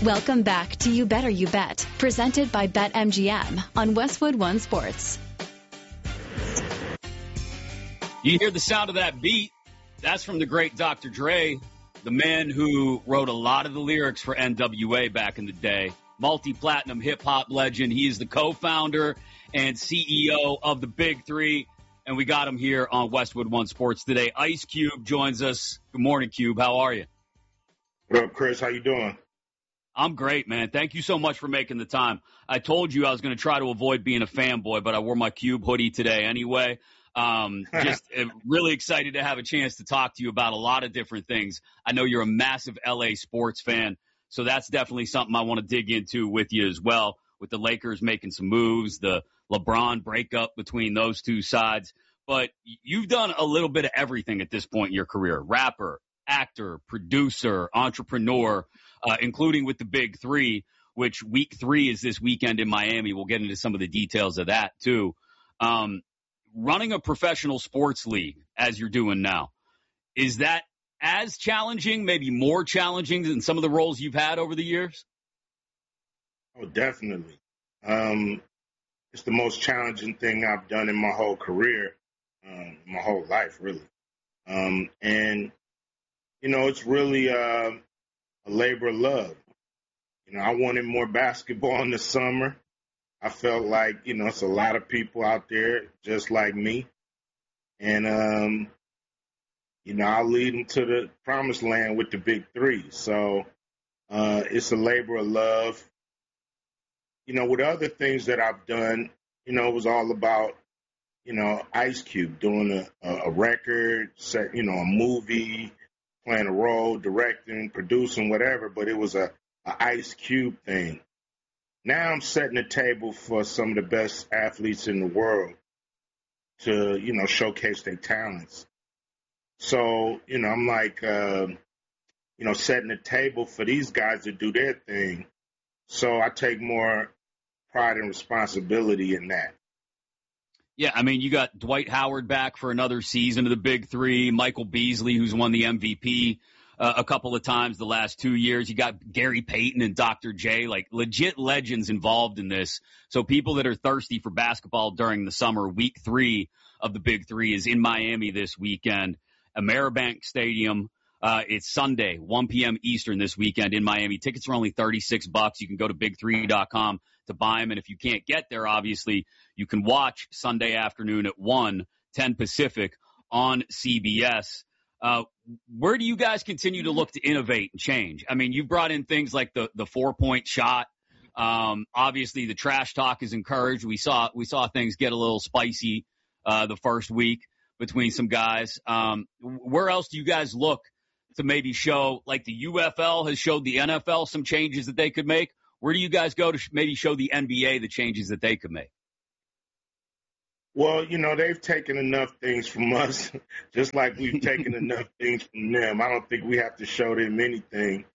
Welcome back to You Better You Bet, presented by BetMGM on Westwood One Sports. You hear the sound of that beat? That's from the great Dr. Dre, the man who wrote a lot of the lyrics for NWA back in the day. Multi-platinum hip-hop legend. He is the co-founder and CEO of the Big Three, and we got him here on Westwood One Sports today. Ice Cube joins us. Good morning, Cube. How are you? What up, Chris? How you doing? I'm great, man. Thank you so much for making the time. I told you I was going to try to avoid being a fanboy, but I wore my Cube hoodie today anyway. Just really excited to have a chance to talk to you about a lot of different things. I know you're a massive LA sports fan, so that's definitely something I want to dig into with you as well, with the Lakers making some moves, the LeBron breakup between those two sides. But you've done a little bit of everything at this point in your career: rapper, actor, producer, entrepreneur, including with the Big Three, which week 3 is this weekend in Miami. We'll get into some of the details of that too. Running a professional sports league, as you're doing now, is that as challenging, maybe more challenging than some of the roles you've had over the years? Oh, definitely. It's the most challenging thing I've done in my whole career, my whole life, really. And, you know, it's really a labor of love. You know, I wanted more basketball in the summer. I felt like, you know, it's a lot of people out there just like me. And, you know, I'll lead them to the promised land with the Big Three. So it's a labor of love. You know, with other things that I've done, you know, it was all about, you know, Ice Cube doing a record, set, you know, a movie, playing a role, directing, producing, whatever. But it was a Ice Cube thing. Now I'm setting the table for some of the best athletes in the world to, you know, showcase their talents. So, you know, I'm like, you know, setting the table for these guys to do their thing. So I take more pride and responsibility in that. Yeah, I mean, you got Dwight Howard back for another season of the Big Three, Michael Beasley, who's won the MVP a couple of times the last 2 years. You got Gary Payton and Dr. J, like legit legends involved in this. So people that are thirsty for basketball during the summer, week 3 of the Big Three is in Miami this weekend. Ameribank Stadium. It's Sunday, 1 p.m. Eastern this weekend in Miami. Tickets are only $36. You can go to big3.com to buy them. And if you can't get there, obviously, you can watch Sunday afternoon at 1:10 Pacific on CBS. Where do you guys continue to look to innovate and change? I mean, you've brought in things like the 4-point shot. Obviously, the trash talk is encouraged. We saw things get a little spicy the first week between some guys. Where else do you guys look to maybe show, like the UFL has showed the NFL some changes that they could make? Where do you guys go to maybe show the NBA the changes that they could make? Well, you know, they've taken enough things from us, just like we've taken enough things from them. I don't think we have to show them anything.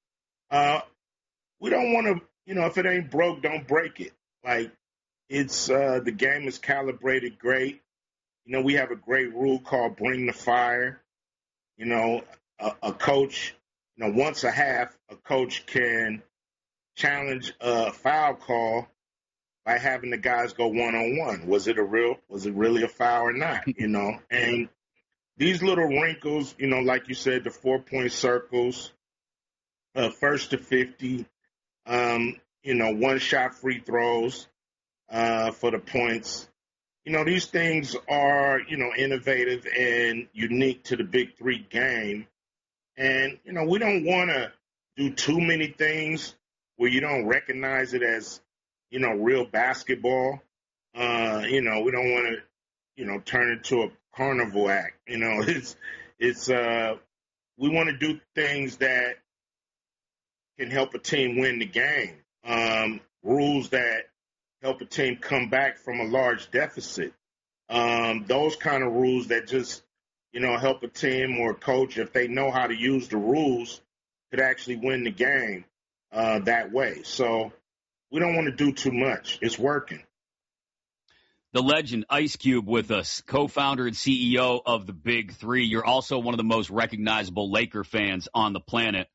We don't want to, you know, if it ain't broke, don't break it. Like, it's the game is calibrated great. You know, we have a great rule called bring the fire. You know, a coach, you know, once a half, a coach can challenge a foul call by having the guys go one-on-one. Was it really a foul or not, you know? And these little wrinkles, you know, like you said, the 4-point circles, first to 50, you know, one-shot free throws for the points. You know, these things are, you know, innovative and unique to the Big Three game. And, you know, we don't want to do too many things where you don't recognize it as, you know, real basketball. You know, we don't want to, you know, turn it to a carnival act. You know, we want to do things that can help a team win the game. Rules that help a team come back from a large deficit. Those kind of rules that just, you know, help a team or a coach, if they know how to use the rules, could actually win the game that way. So we don't want to do too much. It's working. The legend Ice Cube with us, co-founder and CEO of the Big Three. You're also one of the most recognizable Laker fans on the planet.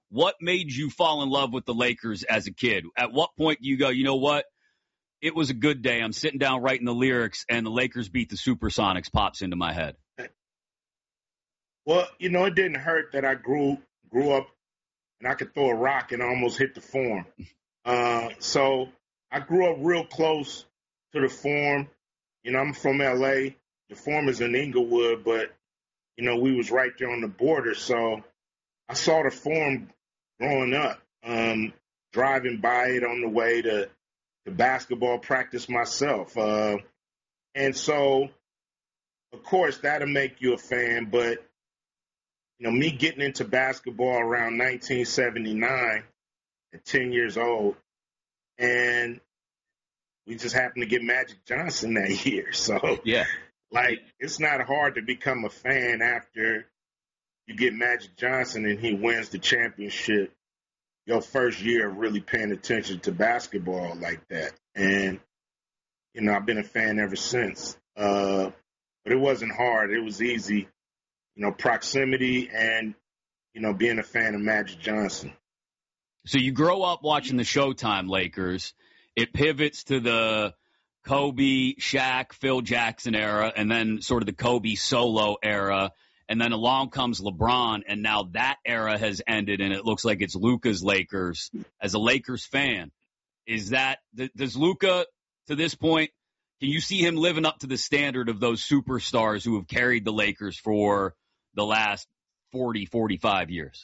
what made you fall in love with the Lakers as a kid? At what point do you go, you know what? It was a good day. I'm sitting down writing the lyrics, and the Lakers beat the Supersonics pops into my head. Well, it didn't hurt that I grew up and I could throw a rock and almost hit the Forum. So I grew up real close to the Forum. I'm from L.A. The Forum is in Inglewood, but, we was right there on the border. So I saw the Forum growing up, driving by it on the way to basketball practice myself. And so, of course, that'll make you a fan. But, me getting into basketball around 1979 at 10 years old, and we just happened to get Magic Johnson that year. So, yeah, it's not hard to become a fan after you get Magic Johnson and he wins the championship your first year of really paying attention to basketball like that. And, I've been a fan ever since. But it wasn't hard. It was easy, proximity and, being a fan of Magic Johnson. So you grow up watching the Showtime Lakers. It pivots to the Kobe, Shaq, Phil Jackson era, and then sort of the Kobe solo era. And then along comes LeBron, and now that era has ended, and it looks like it's Luka's Lakers. As a Lakers fan, does Luka, to this point, can you see him living up to the standard of those superstars who have carried the Lakers for the last 40, 45 years?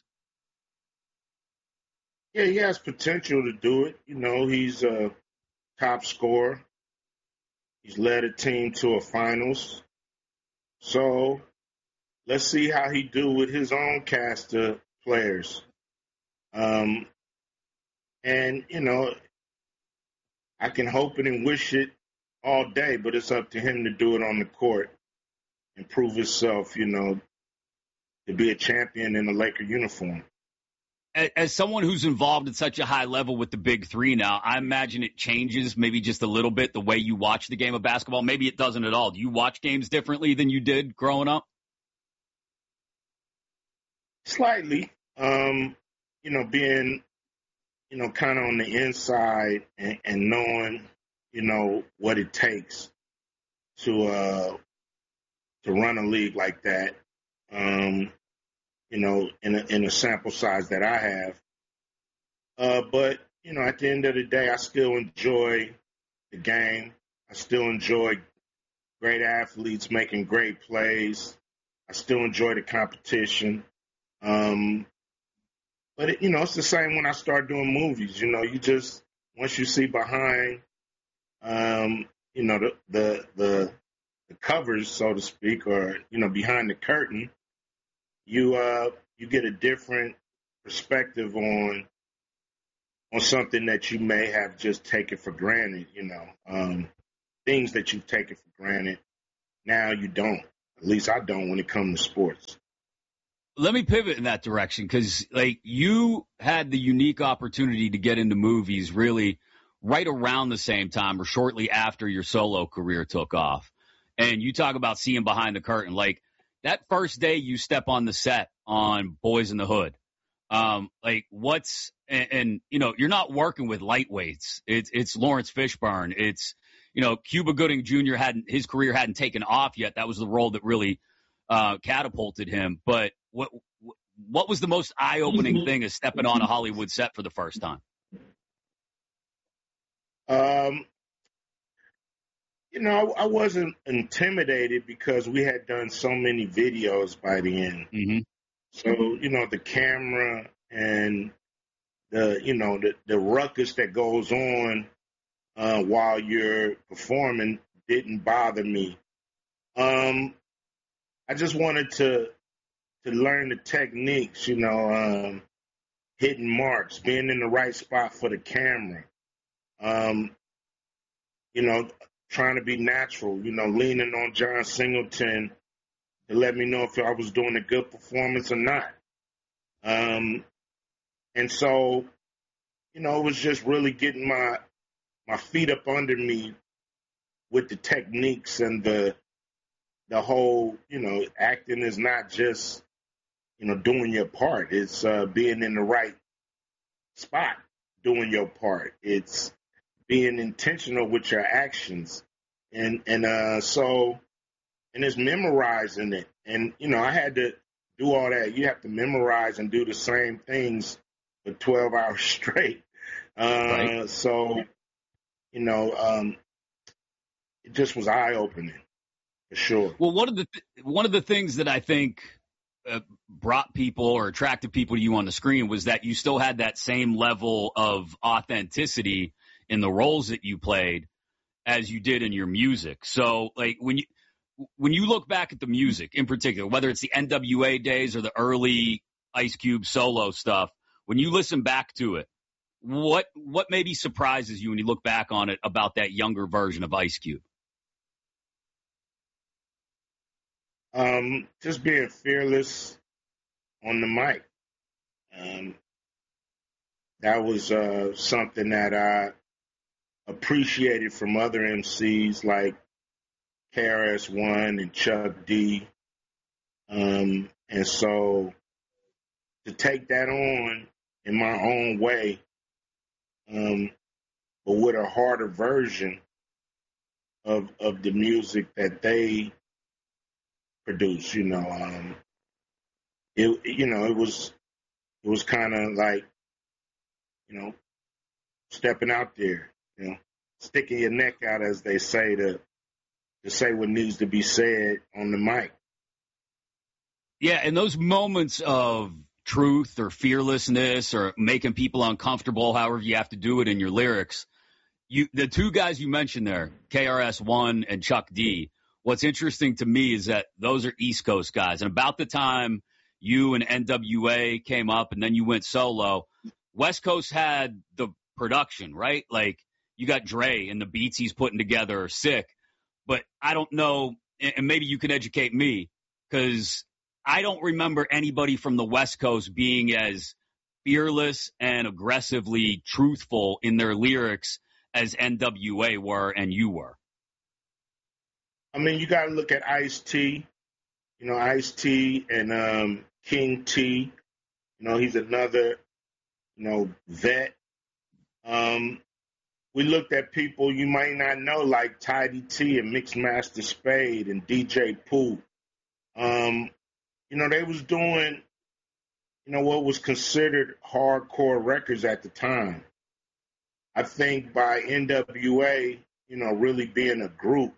Yeah, he has potential to do it. He's a top scorer. He's led a team to a finals. So let's see how he do with his own cast of players. And, I can hope it and wish it all day, but it's up to him to do it on the court and prove himself, to be a champion in the Laker uniform. As someone who's involved at such a high level with the Big Three now, I imagine it changes maybe just a little bit the way you watch the game of basketball. Maybe it doesn't at all. Do you watch games differently than you did growing up? Slightly. Being, kind of on the inside and knowing, what it takes to run a league like that. In a sample size that I have. But, at the end of the day, I still enjoy the game. I still enjoy great athletes making great plays. I still enjoy the competition. But, it's the same when I start doing movies. You just, once you see behind, the covers, so to speak, or, behind the curtain, you get a different perspective on something that you may have just taken for granted, things that you've taken for granted. Now you don't. At least I don't when it comes to sports. Let me pivot in that direction because, you had the unique opportunity to get into movies really right around the same time or shortly after your solo career took off. And you talk about seeing behind the curtain. That first day you step on the set on Boys in the Hood, you're not working with lightweights. It's Lawrence Fishburne. It's, Cuba Gooding Jr. his career hadn't taken off yet. That was the role that really catapulted him. But what was the most eye-opening thing of stepping on a Hollywood set for the first time? I wasn't intimidated because we had done so many videos by the end. Mm-hmm. So, the camera and the ruckus that goes on while you're performing didn't bother me. I just wanted to learn the techniques, hitting marks, being in the right spot for the camera. Trying to be natural, leaning on John Singleton to let me know if I was doing a good performance or not. And so, it was just really getting my feet up under me with the techniques and the whole, acting is not just, doing your part. It's being in the right spot doing your part. It's being intentional with your actions, and it's memorizing it. And I had to do all that. You have to memorize and do the same things for 12 hours straight. Right. So it just was eye opening for sure. Well, one of the things that I think brought people or attracted people to you on the screen was that you still had that same level of authenticity in the roles that you played as you did in your music. So, like when you look back at the music in particular, whether it's the NWA days or the early Ice Cube solo stuff, when you listen back to it, what maybe surprises you when you look back on it about that younger version of Ice Cube? Just being fearless on the mic. That was something that I appreciated from other MCs like KRS-One and Chuck D. And so to take that on in my own way, but with a harder version of the music that they produce, it was kind of like, stepping out there, sticking your neck out, as they say, to say what needs to be said on the mic. Yeah, and those moments of truth or fearlessness or making people uncomfortable, however you have to do it in your lyrics, the two guys you mentioned there, KRS-One and Chuck D, what's interesting to me is that those are East Coast guys. And about the time you and NWA came up and then you went solo, West Coast had the production, right? Like, you got Dre and the beats he's putting together are sick. But I don't know, and maybe you can educate me, because I don't remember anybody from the West Coast being as fearless and aggressively truthful in their lyrics as NWA were and you were. I mean, you got to look at Ice-T, Ice-T and King T. He's another, vet. We looked at people you might not know, like Tidy T and Mixmaster Spade and DJ Pooh. They was doing, what was considered hardcore records at the time. I think by NWA, really being a group,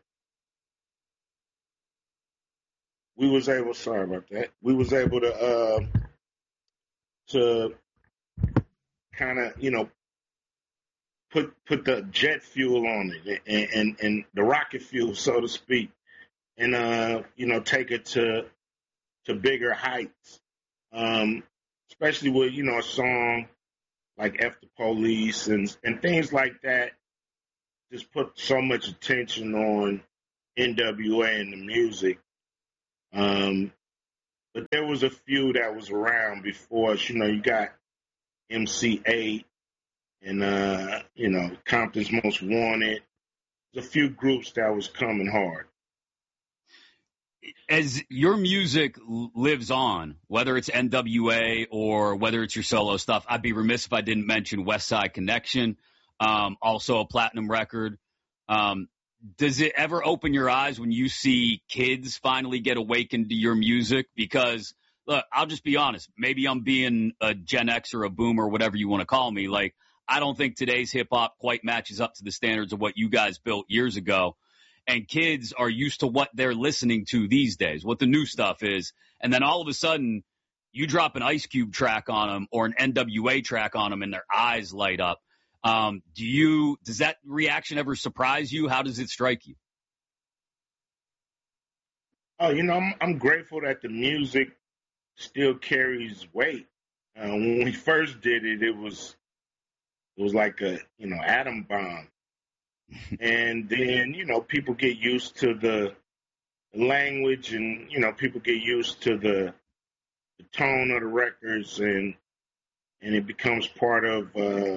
we was able to kind of, put the jet fuel on it and the rocket fuel, so to speak, and take it to bigger heights. Especially with a song like F the Police and things like that. Just put so much attention on NWA and the music. But there was a few that was around before us. You got MC8 and Compton's Most Wanted. There's a few groups that was coming hard. As your music lives on, whether it's NWA or whether it's your solo stuff, I'd be remiss if I didn't mention West Side Connection, also a platinum record. Does it ever open your eyes when you see kids finally get awakened to your music? Because, look, I'll just be honest. Maybe I'm being a Gen X or a boomer, whatever you want to call me. Like, I don't think today's hip-hop quite matches up to the standards of what you guys built years ago. And kids are used to what they're listening to these days, what the new stuff is. And then all of a sudden, you drop an Ice Cube track on them or an NWA track on them and their eyes light up. Does that reaction ever surprise you? How does it strike you? Oh, I'm grateful that the music still carries weight. When we first did it, it was like a, atom bomb. And then, people get used to the language and, people get used to the tone of the records and it becomes part of,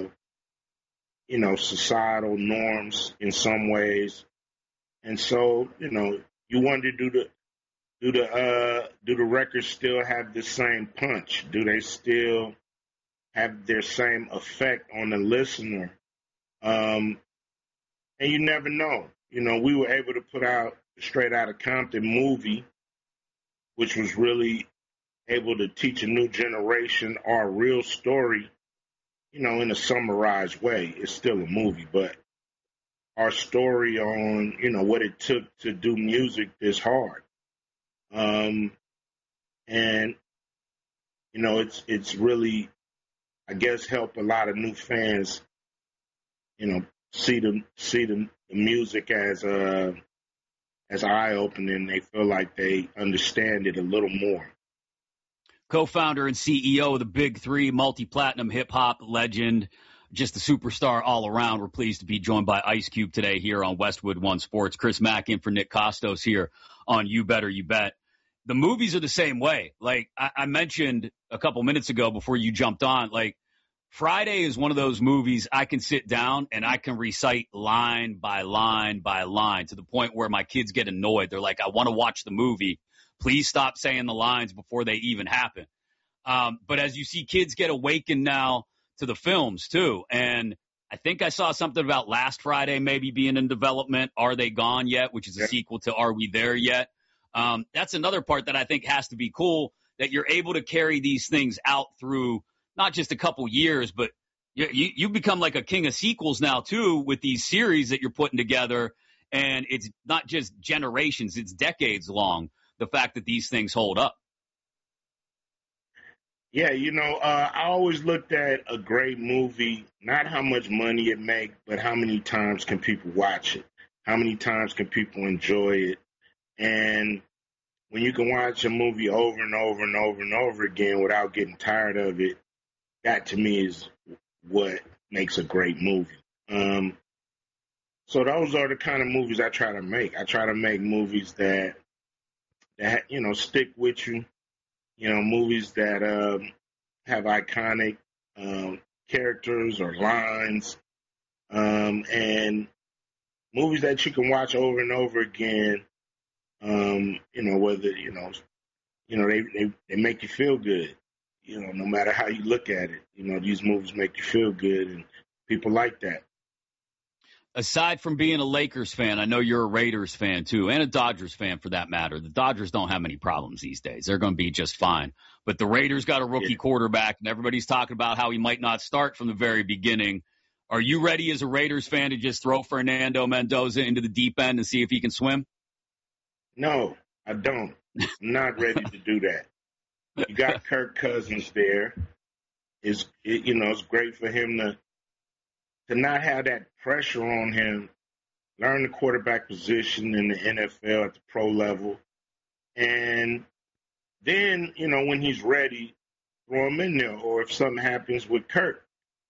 societal norms in some ways. And so, you wonder, do the records still have the same punch? Do they still have their same effect on the listener. And you never know. We were able to put out Straight Outta Compton movie, which was really able to teach a new generation our real story, in a summarized way. It's still a movie, but our story on, what it took to do music this hard. And, it's really, I guess, helped a lot of new fans, see the music as eye-opening. They feel like they understand it a little more. Co-founder and CEO of the Big Three, multi-platinum hip-hop legend, just a superstar all around. We're pleased to be joined by Ice Cube today here on Westwood One Sports. Chris Mack in for Nick Costos here on You Better You Bet. The movies are the same way. Like I mentioned a couple minutes ago before you jumped on, like Friday is one of those movies I can sit down and I can recite line by line by line to the point where my kids get annoyed. They're like, I want to watch the movie. Please stop saying the lines before they even happen. But as you see, kids get awakened now to the films too. And I think I saw something about Last Friday maybe being in development. Are They Gone Yet? Which is a sequel to Are We There Yet? That's another part that I think has to be cool, that you're able to carry these things out through not just a couple years, but you become like a king of sequels now too with these series that you're putting together. And it's not just generations, it's decades long, the fact that these things hold up. Yeah, I always looked at a great movie, not how much money it makes, but how many times can people watch it? How many times can people enjoy it? And when you can watch a movie over and over and over and over again without getting tired of it, that to me is what makes a great movie. So those are the kind of movies I try to make. I try to make movies that stick with you. Movies that have iconic characters or lines, and movies that you can watch over and over again. Whether they make you feel good. No matter how you look at it, these movies make you feel good, and people like that. Aside from being a Lakers fan, I know you're a Raiders fan too, and a Dodgers fan for that matter. The Dodgers don't have many problems these days. They're going to be just fine. But the Raiders got a rookie quarterback, and everybody's talking about how he might not start from the very beginning. Are you ready as a Raiders fan to just throw Fernando Mendoza into the deep end and see if he can swim? No, I don't. I'm not ready to do that. You got Kirk Cousins there. It's great for him to not have that pressure on him, learn the quarterback position in the NFL at the pro level, and then, when he's ready, throw him in there. Or if something happens with Kirk,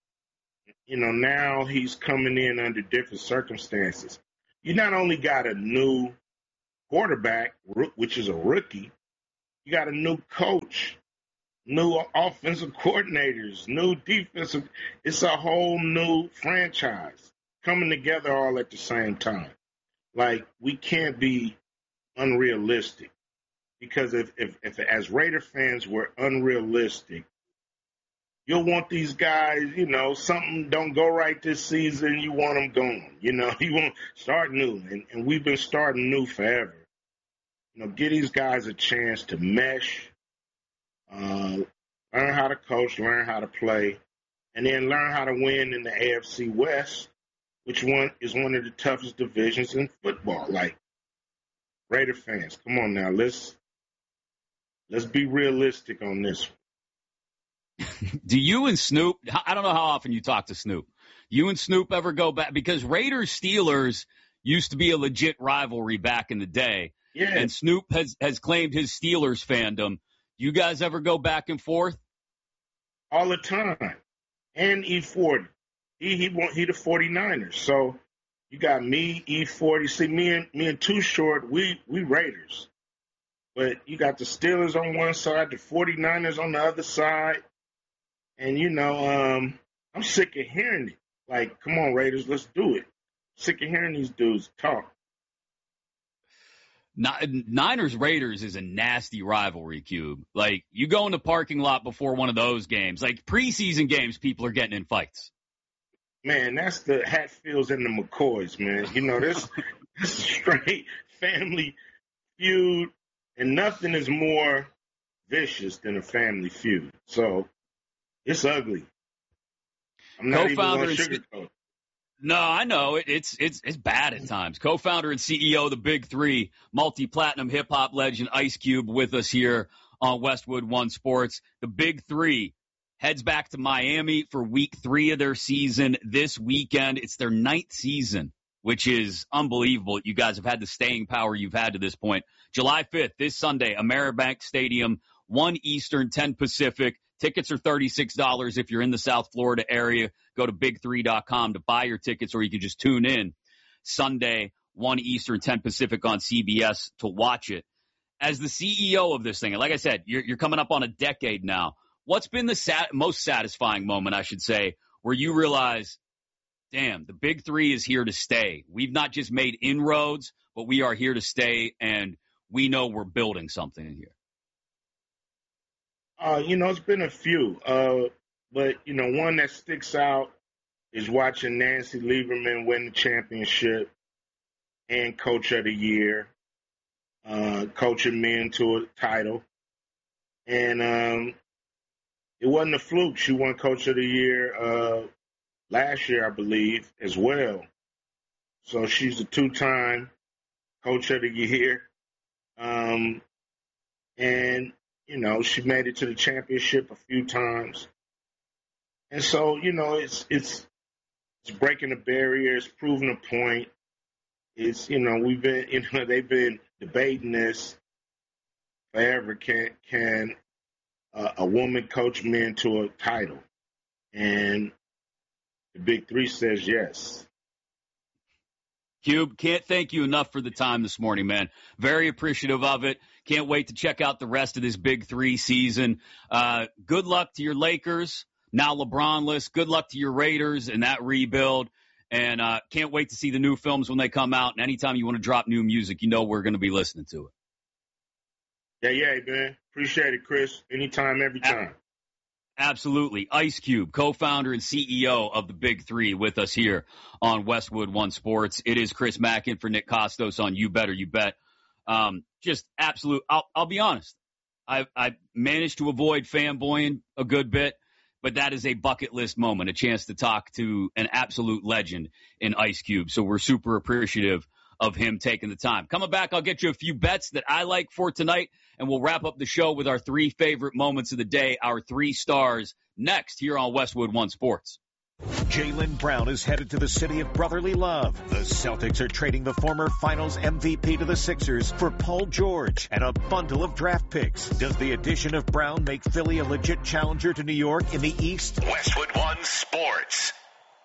now he's coming in under different circumstances. You not only got a new quarterback, which is a rookie, you got a new coach, new offensive coordinators, new defensive. It's a whole new franchise coming together all at the same time. Like, we can't be unrealistic, because if as Raider fans we're unrealistic, you'll want these guys, something don't go right this season, you want them gone. You want to start new, and we've been starting new forever. Give these guys a chance to mesh, learn how to coach, learn how to play, and then learn how to win in the AFC West, which is one of the toughest divisions in football. Like, Raider fans, come on now, let's be realistic on this one. Do you and Snoop, I don't know how often you talk to Snoop. You and Snoop ever go back? Because Raiders-Steelers used to be a legit rivalry back in the day. Yeah. And Snoop has claimed his Steelers fandom. You guys ever go back and forth? All the time. And E40. He the 49ers. So you got me, E40. See, me and Too Short, we Raiders. But you got the Steelers on one side, the 49ers on the other side. And, I'm sick of hearing it. Like, come on, Raiders, let's do it. Sick of hearing these dudes talk. Niners-Raiders is a nasty rivalry, Cube. Like, you go in the parking lot before one of those games. Like, preseason games, people are getting in fights. Man, that's the Hatfields and the McCoys, man. You know, this is a straight family feud, and nothing is more vicious than a family feud. So, it's ugly. I'm not even going to sugarcoat it. No, I know. It's bad at times. Co-founder and CEO of the Big Three, multi-platinum hip-hop legend Ice Cube with us here on Westwood One Sports. The Big Three heads back to Miami for week 3 of their season this weekend. It's their 9th season, which is unbelievable. You guys have had the staying power you've had to this point. July 5th, this Sunday, Ameribank Stadium, 1 Eastern, 10 Pacific. Tickets are $36 if you're in the South Florida area. Go to big3.com to buy your tickets, or you can just tune in Sunday, 1 Eastern, 10 Pacific on CBS to watch it. As the CEO of this thing, and like I said, you're coming up on a decade now. What's been the most satisfying moment, I should say, where you realize, damn, the Big Three is here to stay. We've not just made inroads, but we are here to stay, and we know we're building something in here. It's been a few. But, one that sticks out is watching Nancy Lieberman win the championship and Coach of the Year, coaching me into a title. And it wasn't a fluke. She won Coach of the Year last year, I believe, as well. So she's a 2-time Coach of the Year. And she made it to the championship a few times. And so, it's breaking the barriers, proving a point. It's, they've been debating this forever. Can a woman coach men to a title? And the Big Three says yes. Cube, can't thank you enough for the time this morning, man. Very appreciative of it. Can't wait to check out the rest of this Big Three season. Good luck to your Lakers, now LeBronless. Good luck to your Raiders and that rebuild. And can't wait to see the new films when they come out. And anytime you want to drop new music, we're going to be listening to it. Yeah, man. Appreciate it, Chris. Anytime, every time. Absolutely. Ice Cube, co-founder and CEO of the Big Three, with us here on Westwood One Sports. It is Chris Mackin for Nick Costos on You Better You Bet. Just absolute. I'll be honest. I managed to avoid fanboying a good bit, but that is a bucket list moment, a chance to talk to an absolute legend in Ice Cube. So we're super appreciative of him taking the time. Coming back, I'll get you a few bets that I like for tonight, and we'll wrap up the show with our 3 favorite moments of the day, our 3 stars, next here on Westwood One Sports. Jaylen Brown is headed to the city of brotherly love. The Celtics are trading the former Finals MVP to the Sixers for Paul George and a bundle of draft picks. Does the addition of Brown make Philly a legit challenger to New York in the East? Westwood One Sports.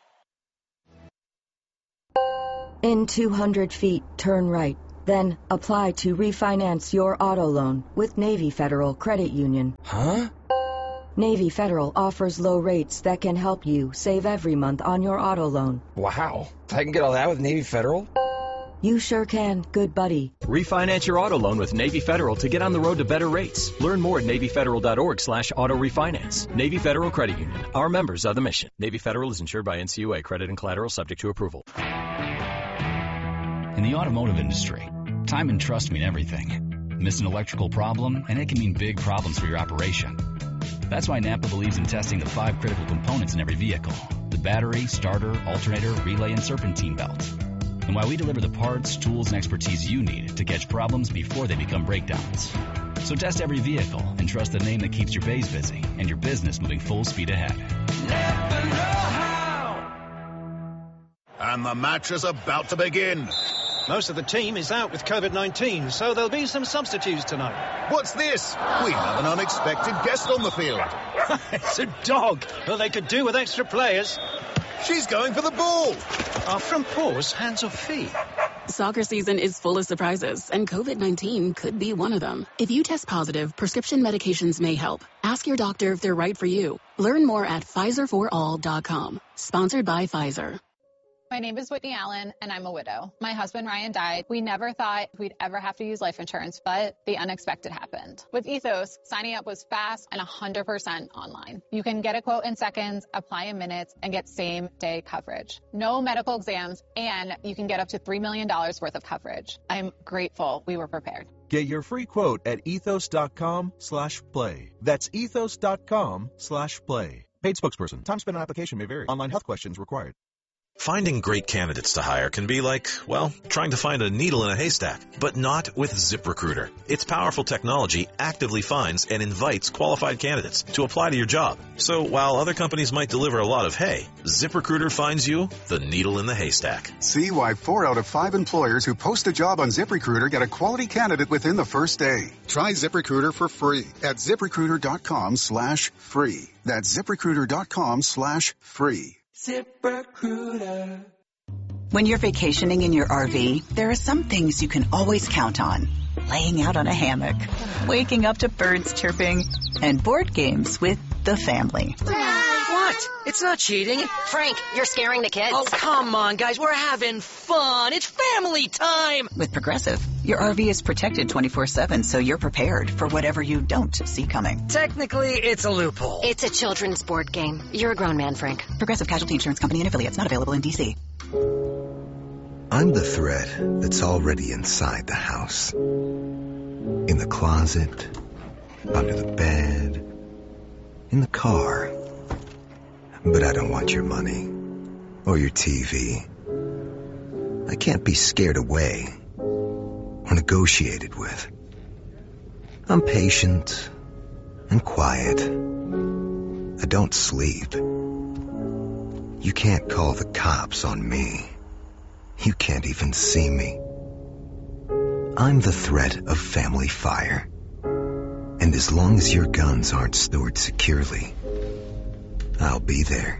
In 200 feet, turn right. Then apply to refinance your auto loan with Navy Federal Credit Union. Huh? Navy Federal offers low rates that can help you save every month on your auto loan. Wow. I can get all that with Navy Federal? You sure can, good buddy. Refinance your auto loan with Navy Federal to get on the road to better rates. Learn more at NavyFederal.org/auto refinance. Navy Federal Credit Union. Our members are the mission. Navy Federal is insured by NCUA. Credit and collateral subject to approval. In the automotive industry, time and trust mean everything. Miss an electrical problem, and it can mean big problems for your operation. That's why Napa believes in testing the 5 critical components in every vehicle: the battery, starter, alternator, relay, and serpentine belt. And why we deliver the parts, tools, and expertise you need to catch problems before they become breakdowns. So test every vehicle and trust the name that keeps your bays busy and your business moving full speed ahead. Napa know-how. And the match is about to begin. Most of the team is out with COVID-19, so there'll be some substitutes tonight. What's this? We have an unexpected guest on the field. It's a dog. Well, they could do with extra players. She's going for the ball. Are front paws hands or feet? Soccer season is full of surprises, and COVID-19 could be one of them. If you test positive, prescription medications may help. Ask your doctor if they're right for you. Learn more at PfizerForAll.com. Sponsored by Pfizer. My name is Whitney Allen, and I'm a widow. My husband, Ryan, died. We never thought we'd ever have to use life insurance, but the unexpected happened. With Ethos, signing up was fast and 100% online. You can get a quote in seconds, apply in minutes, and get same-day coverage. No medical exams, and you can get up to $3 million worth of coverage. I'm grateful we were prepared. Get your free quote at ethos.com/play. That's ethos.com/play. Paid spokesperson. Time spent on application may vary. Online health questions required. Finding great candidates to hire can be like, well, trying to find a needle in a haystack, but not with ZipRecruiter. Its powerful technology actively finds and invites qualified candidates to apply to your job. So while other companies might deliver a lot of hay, ZipRecruiter finds you the needle in the haystack. See why 4 out of 5 employers who post a job on ZipRecruiter get a quality candidate within the first day. Try ZipRecruiter for free at ZipRecruiter.com/free. That's ZipRecruiter.com/free. ZipRecruiter. When you're vacationing in your RV, there are some things you can always count on. Laying out on a hammock, waking up to birds chirping, and board games with the family. What? It's not cheating. Frank, you're scaring the kids. Oh, come on, guys. We're having fun. It's family time. With Progressive, your RV is protected 24/7, so you're prepared for whatever you don't see coming. Technically, it's a loophole. It's a children's board game. You're a grown man, Frank. Progressive Casualty Insurance Company and affiliates, not available in D.C. I'm the threat that's already inside the house. In the closet, under the bed, in the car. But I don't want your money or your TV. I can't be scared away or negotiated with. I'm patient and quiet. I don't sleep. You can't call the cops on me. You can't even see me. I'm the threat of family fire. And as long as your guns aren't stored securely, I'll be there.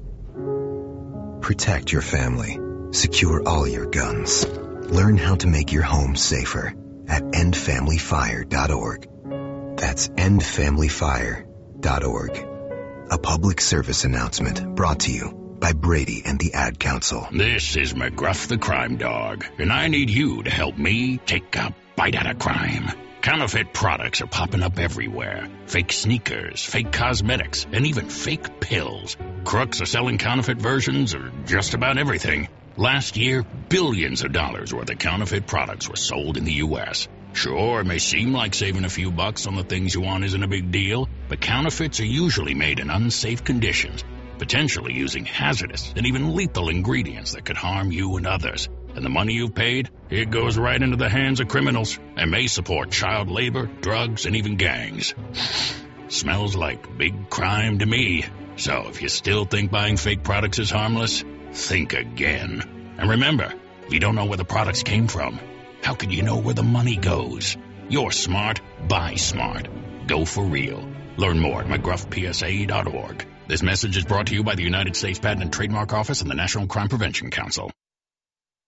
Protect your family. Secure all your guns. Learn how to make your home safer at endfamilyfire.org. That's endfamilyfire.org. A public service announcement brought to you by Brady and the Ad Council. This is McGruff the Crime Dog, and I need you to help me take a bite out of crime. Counterfeit products are popping up everywhere. Fake sneakers, fake cosmetics, and even fake pills. Crooks are selling counterfeit versions of just about everything. Last year, billions of dollars worth of counterfeit products were sold in the U.S. Sure, it may seem like saving a few bucks on the things you want isn't a big deal, but counterfeits are usually made in unsafe conditions, potentially using hazardous and even lethal ingredients that could harm you and others. And the money you've paid, it goes right into the hands of criminals and may support child labor, drugs, and even gangs. Smells like big crime to me. So if you still think buying fake products is harmless, think again. And remember, if you don't know where the products came from, how can you know where the money goes? You're smart, buy smart. Go for real. Learn more at McGruffPSA.org. This message is brought to you by the United States Patent and Trademark Office and the National Crime Prevention Council.